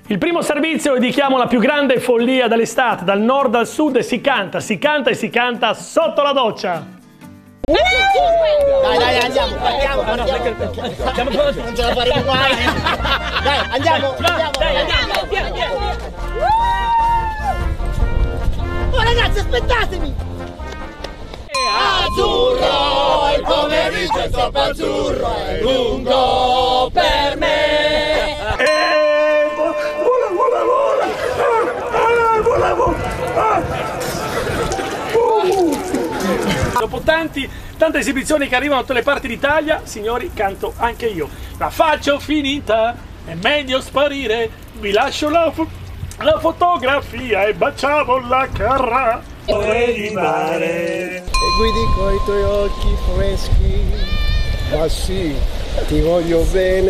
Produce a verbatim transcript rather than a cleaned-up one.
Il primo servizio dedichiamo la più grande follia dell'estate, dal nord al sud, e si canta, si canta e si canta sotto la doccia. Dai, dai, andiamo, andiamo, andiamo. Non ce la faremo mai. Dai, andiamo, andiamo. Dai, andiamo, andiamo, andiamo. Oh ragazzi, aspettatemi. Azzurro, il pomeriggio è troppo azzurro, è lungo per me. Eh, vola, vola, vola. Ah, vola, vola. Ah. Uh. Dopo tanti, tante esibizioni che arrivano da tutte le parti d'Italia, signori, canto anche io. La faccio finita, è meglio sparire, vi lascio la, fo la fotografia e baciamo la carra. E guidi coi tuoi occhi freschi, ma sì, ti voglio bene.